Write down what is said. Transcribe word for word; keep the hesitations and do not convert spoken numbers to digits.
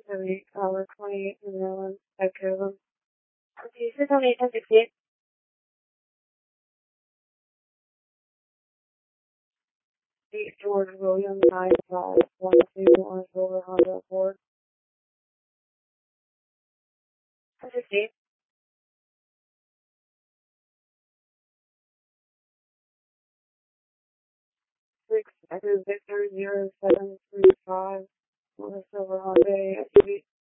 seventy, hour twenty-eight in Maryland. Take care of them. Okay, six one eight, ten sixty-eight. eight George William, nine five one two, Orange Rover, Honda Accord. ten sixty-eight. six Echo Victor, zero seven three five, Silver Honda S U V.